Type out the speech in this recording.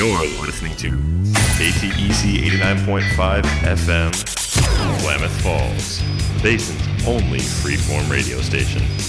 You're listening to KTEC 89.5 FM, Klamath Falls, Basin's only freeform radio station.